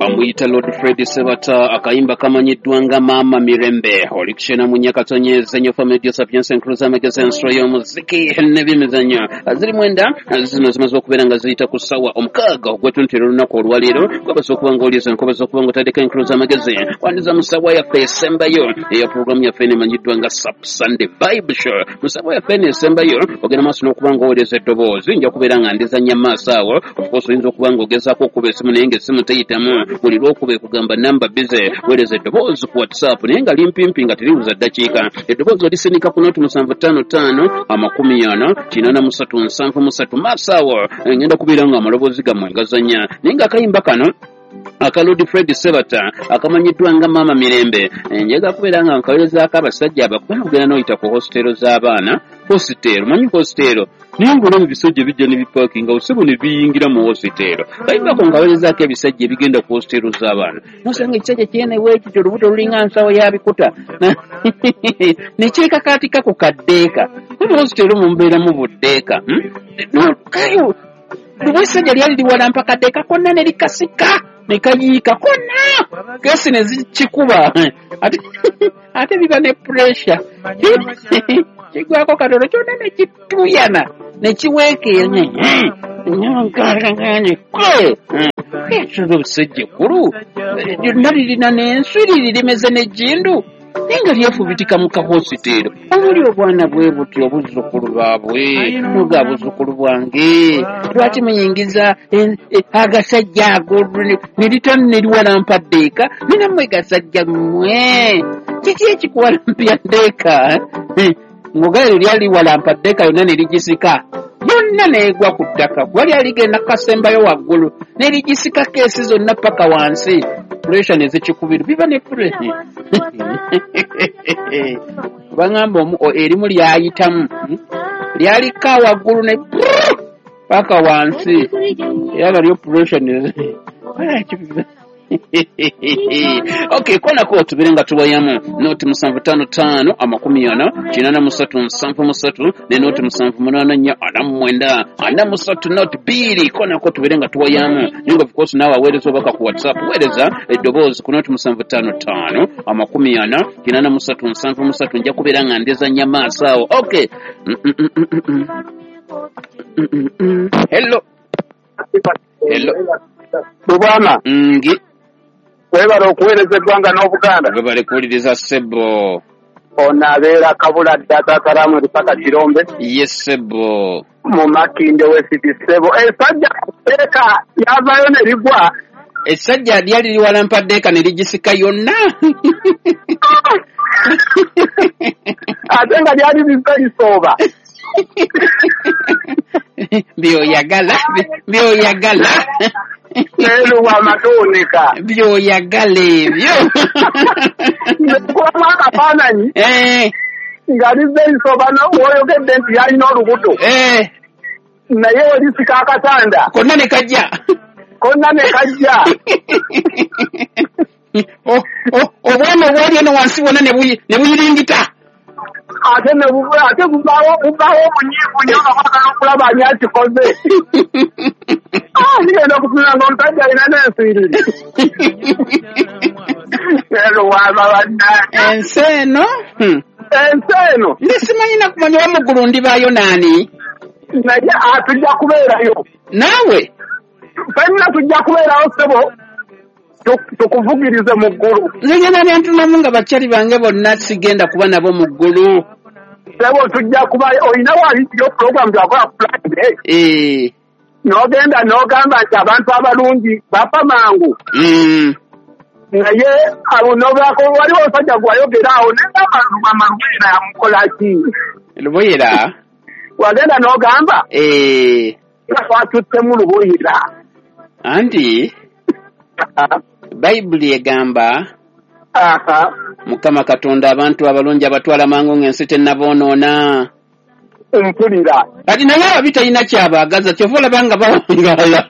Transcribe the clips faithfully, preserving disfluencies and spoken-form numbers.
bamuyita Lord Fred Sebata akayimba kamanyiddwa nga Mama Mirembe olikishena munyakatonyeza nyo family sapiens encruza magazine stroyo muziki n'ebimizanyo ziri mwenda zino zimaze okubeera nga ziyita ku ssawa omukaaga ogw'etuntiro olunaku olwaleero kwabaza okuba nga oliza nkobaza okuba nga otadeko encruza magazine wandiza mu ssawa yaffe esembayo eya programu yaffe emanyiddwa nga Sunday Bible Show mu ssawa yaffe esembayo ogenda maaso n'okuba nga owuliriza eddoboozi nja kubeera nga ndizannya maaso awo of course oyinza okuba nga ogezaako okuba esimu naye ng'essimu teyitamu buli lw'okuba ekugamba namba bize weereza eddoboozi ku whatsapp naye nga limpimpi nga teribuza ddakiika eddoboozi olisinika ku noti musanvu ttaano ttaano amakumi ana kinaana musatu nsanvu musatu maaso awo ngenda kubeera nga amaloboozi gammwe ngazannya naye nga akayimba kano aka Lord Fred Sebata akamanyiddwa nga Mama Mirembe njega kubeera nga nkawerezaako abasajja abakubana kugenda n'oyita ku hostero z'abaana hostero manyi hostero naye ng'ola mu bisajja bijja ne bipaakinga osebo ne biyingira mu hostero kayimbako nkawerezaako ebisajja ebigenda ku hostero z'abaana nosanga ekisajja kyenewo ekityo olubuto lulinga nsawo yabikuta ne kyekakaatika ku kaddeeka mu hostero mumbeeramu buddeeka kayo lubwesajja lyali liwalampa kaddeeka konna ne likasika ne kayiika konna kesi ne zikikuba ate ate biba ne pressure kigwako katono kyonna ne kituyana ne kiweekeenya nyankaanganye kwe ekyo obusajja ekkulu lyonna lirina n'enswiri limeze n'ejjindu naye nga lyefubitika mu kahositero omuli obwana bwe buti obuzzukulu baabwe nuga buzzukulu bwange lwaki muyingiza agasajja ago ne litano ne liwalampa ddeeka ninammwe gasajja mmwe kiki ekikuwalampya ddeeka ng'ogalero lyali walampa ddeeka yonna ne ligisika yonna neegwa ku ttaka kuba lyali ligenda kasembayo waggulu ne ligisika keesi zonna paka wansi pressure ne zikikubira biba ne pressure bangamba erimu lyayitamu lyalikka waggulu ne paka wansi era lyo pressure ne okay kona ko tubire nga tubayamu noti musanvu ttaano ttaano amakumi ana kinaana musatu nsanvu musatu ne noti musanvu munaana nnya ana mwenda ana musatu noti bbiri kona ko tubire nga tubayamu ninga of course nawe aweereza obaka ku whatsapp weereza eddoboozi ku noti musanvu ttaano ttaano amakumi ana kinaana musatu nsanvu musatu nja kubeera nga ndezannya maaso awo okay hello hello Bubama ngi webale okuweereza eggwanga n'Obuganda webale kuwuliriza ssebo onaabeera kabula ddata salamu eripaka kirombe yes ssebo mu makinde wesiti ssebo esajja eeka yavaayo ne ligwa essajja lyali liwalampa ddeeka ne ligisika yonna ate nga lyali lisooba byoyagala byoyagala neeruwa amatuunika byoyagala ebyo nekulamu akafaananyi nga lize nsooba woyogedde nti yalina olubuto naye welisika akatanda konna ne kajja konna ne kajja obwana obwali eno wansi wonna ne buyiringita ate ne ate bubaawo bubaawo obunyiivu nga mwagala okulaba ani akikoze nigenda okutunula ng'omusajja alina n'enswiriri eruwama bannaye ensi eno ensi eno ndi simanyi nakumanya wamugulu ndibaayo naani naye atujja kubeerayo naawe fenna tujja kubeerawo ssebo tukuvugirize mu ggulu nze ngenda nyantunamu nga bakyali bange bonna sigenda kuba nabo mu ggulu sebo tujja kuba olina waaliyo program twakola Friday n'ogenda n'ogamba nti abantu abalungi bafa mangu naye nobaako waliwo omusajja gwayogera awo naye amalubuyira yamukola ki lubuyira wagenda n'ogamba twatuttemu lubuyira anti bayibuli egamba Mukama Katonda abantu abalungi abatwala mangu ng'ensi tennaboonoona mpulira kati naye ababi talina kyabaagaza kyova olabanga bawangaala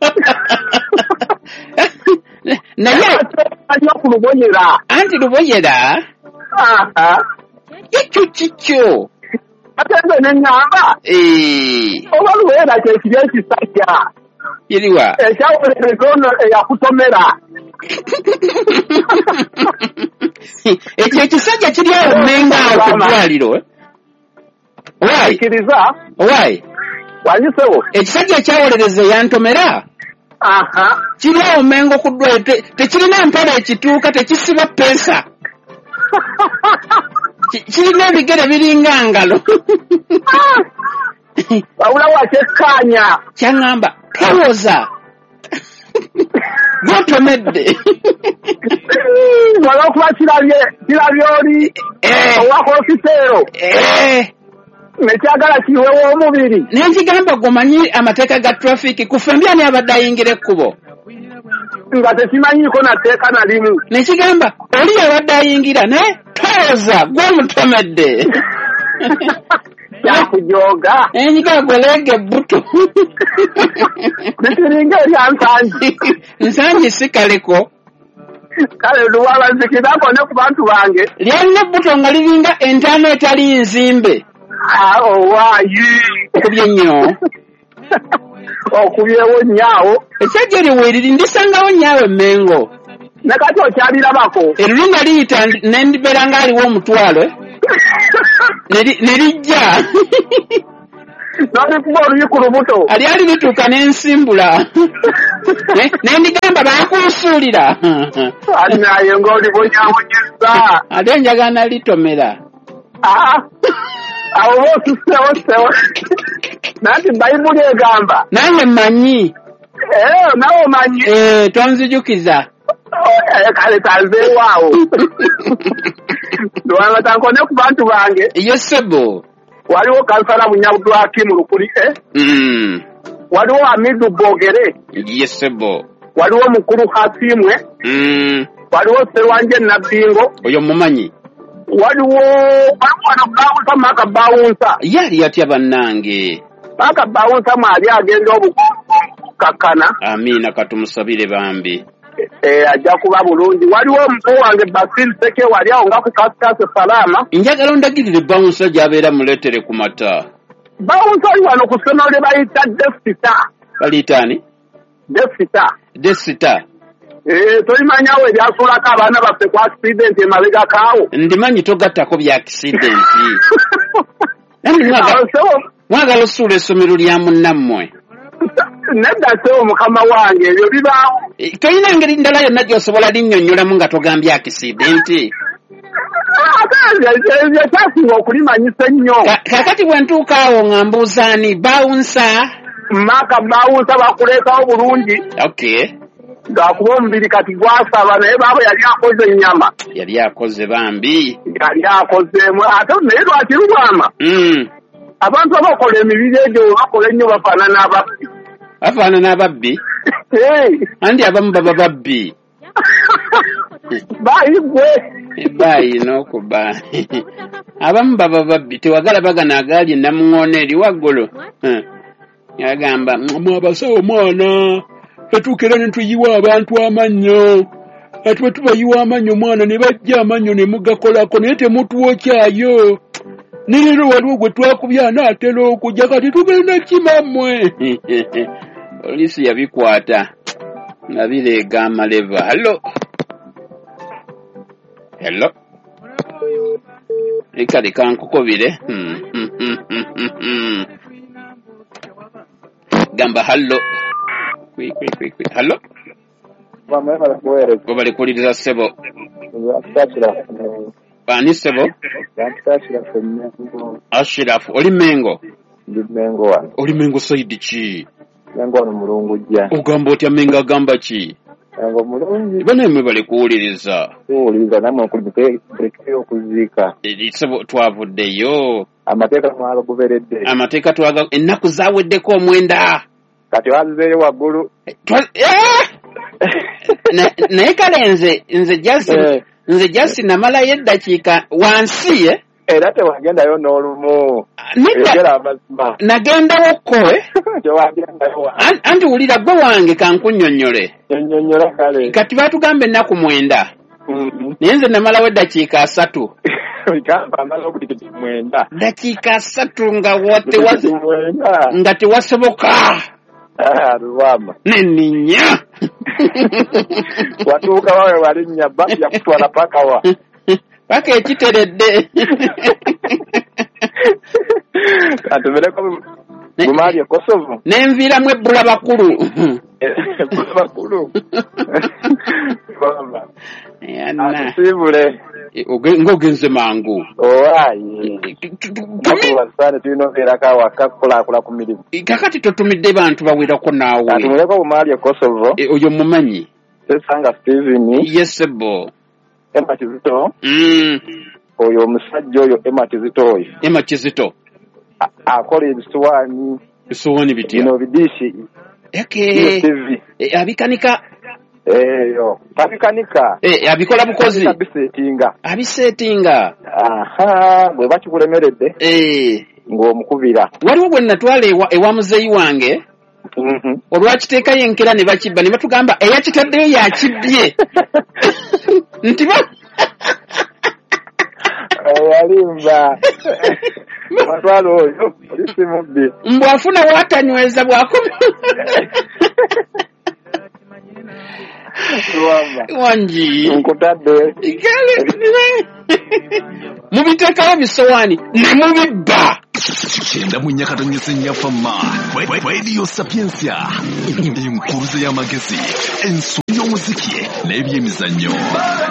naye alina ku luboyera anti luboyera ekyo kikyo ate nze ne ŋŋamba oba luboyera kyekiri ekisajja yeriwa ekyawolereza ono eyakutomera ekyo ekisajja kiri awo Mmengo awo ku ddwaliro eh? Why? Kiriza? Why? Wanyisewo? Ekisajja ekyawolereza yantomera? Aha. Kiri awo Mmengo ku ddwaliro tekirina mpala ekituuka tekisiba pesa. Kirina ebigere biringa ngalo. Wabula wakyekkaanya. Kyaŋŋamba towoza. Gotomedde. Olw'okuba kirabye kirabye oli owaka ofisero. Nekyagala kiwewa omubiri. Nenkigamba gomanyi amateeka ga traffic kufembi ani abadde ayingira ekkubo. Nga tekimanyiiko nateeka na limu. Nekigamba oli abadde ayingira ne towoza gw'omutomedde. Yakujooga. Enyiga golege bbuto. Nikiringa erya nsangi. Nsangi si kaleko. Kale luwaba nzikirako ne ku bantu bange. Lyalina bbuto nga liringa entaano etali nzimbe. Awo waayi. Okubye nnyo. Okubyewo nnyaawo. Esajja eriweeriri ndisangawo nnyaawe Mmengo. Ne kati okyalirabako. Eruli nga liyita ne ndibeera ng'aliwo omutwalo eh? Ne lijja. N'olikuba oluyi ku lubuto. Alyali lituuka n'ensimbula. Ne ndigamba baakunsuulira. Annaye ng'olibonyaabonyezza. Ate njagala nalitomera. Awo boosusewo sewo. Nanti Bayibuli egamba. Nange mmanyi. Eh, nawe omanyi. Eh, tonzijukiza. Kale tanzeewaawo. Lwanga tankone ku bantu bange. Iyo ssebo. Waliwo kansala Munyabuddu Hakimu Lukulike. Mm. Waliwo Hamidu Bogere. Iyo ssebo. Waliwo Mukulu Hasimwe. Mm. Waliwo Sserwanje Nabbingo. Oyo mumanyi. Waliwo waliwo Bawunsa Maka Bawunsa. Yali yatya bannange. Maka Bawunsa mwali agenda obukakkana. Amiina katumusabire bambi. Eh, ajja kuba bulungi. Waliwo omupu wange Basil Seke wali awo nga ku Kasikasi Salama. Njagala ondagirire Bawunsa gy'abeera muleetere ku mata. Bawunsa oli wano ku ssomero lye bayita Desita. Baliyita ani? Desita. Desita. Eh, tolimanyawo ebyasulako abaana baffe ku accident emabega kaawo. Ndimanyi togattako bya accident. Mwagala osuula essomero lya munnammwe. Nedda sewo mukama wange ebyo bibaawo. Tolina ngeri ndala yonna gy'osobola linnyonnyolamu nga togambye accident. Ate kyasinga okulimanyisa ennyo. Kaakati bwe ntuuka awo nga mbuuzaani Bawunsa. Maka Bawunsa bakuleetawo bulungi. Okay. Ng'akuba omubiri kati gwasaba naye baaba yali akoze ennyama. Yali akoze bambi. Yali akozeemu ate naye lwaki lubwama. Mm. Abantu abakola emibiri egyo bakola ennyo bafaanana ababbi. Bafaanana ababbi? Andi abamu baba babbi. Baayi gwe. Baayi n'okuba. Abamu baba babbi tewagala bagana agaali namuŋŋoona eri waggulu. Yagamba mwabasawo mwana etuukira ne tuyiwa abantu amannyo. Ate bwe tubayiwa amannyo mwana ne bajja amannyo ne mugakolako naye temutuwokyayo. Ne leero waliwo gwe twakubya anaatera okujja kati tugenda kimammwe. Poliisi yabikwata nga bireega amaleva. Hallo. Hello. Ekale kankukobire. Gamba hallo. Kwi kwi kwi kwi. Hallo. Gobale kuliriza ssebo. Ani ssebo? Ashirafu. Oli Mmengo? Ndi Mmengo wano. Oli Mmengo saidi ki? Mmengo wano mulungujja. Ogamba otya Mmengo agamba ki? Mmengo mulungi. Bane mmwe bali kuwuliriza. Kuwuliriza namwe okulipeke okuziika. Ssebo twavuddeyo. Amateeka mwagagoberedde. Amateeka twaga ennaku zaaweddeko omwenda. Kati wazizeeyo waggulu. Naye kale nze nze jasi nze jasi namalayo eddakiika wansi ye. Era tewagendayo n'olumu. Egera amazima. Nagendawokko eh? Tewagendayo. Anti wulira gwe wange kankunnyonnyole. Nnyonnyola kale. Kati baatugamba ennaku mwenda. Naye nze namalawo eddakiika asatu. Mwenda. Dakiika asatu nga nga tewasoboka. Ah, Rwama. Neninya. Watuuka wawe walinnya basi ya kutwala paka wa. Paka ekiteredde. Atumeleko Bumali ya Kosovo. Nenvira mwe bula bakulu. Bula bakulu. Rwama. Yana. Atusibule. Ngogenze mangu. Owayi. Tuwasane tuinoveera kawa kakula kula kumirimu. Kakati totumidde bantu bawirako naawe. Atumuleko Bumali ya Kosovo. E, oyo mumanyi. Sesanga Steven. Yes bo. Emma Kizito. Mm. Oyo omusajja oyo Emma Kizito oyo. Emma Kizito. Akola ebisuwaani. Bisuwaani bitya. Bino bidishi. Eke. T V. E, abikanika. Eyo. Abikanika. E, abikola bukozi. Abisetinga. Abisetinga. Aha. Bwe bakikulemeredde. Eh. Ng'omukubira. Waliwo bwe natwala ewa, ewa muzeyi wange. Mhm. Olwakiteeka yenkera ne bakibba ne batugamba eyakitaddeyo yakibbye. Nti ba Yalimba. Matwalo oyo. Polisi mubbi. Mbwafuna watanyweza bwakumi. Wanji. Nkutadde. Igale. Mubitekawo bisowaani ne mubibba. Chenda munyakata nyesenya fama. Radio Sapiensia. Imkuruze ya magezi. Ensu y'omuziki n'ebyemizannyo.